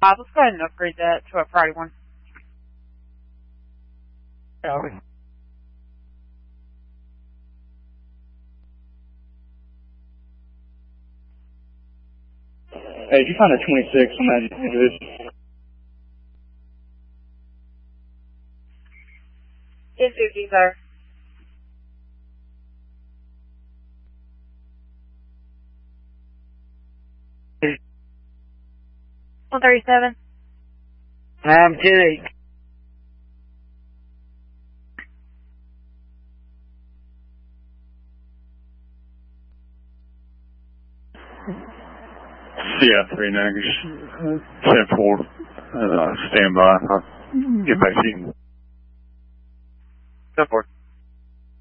Let's go ahead and upgrade that to a Friday one. Howdy. Hey, if you find a 26 on that individual. It's 50, sir. Hey. 137. I'm 10-8. Yeah, 39, 10-4, stand by. I'll get back to you. 10-4.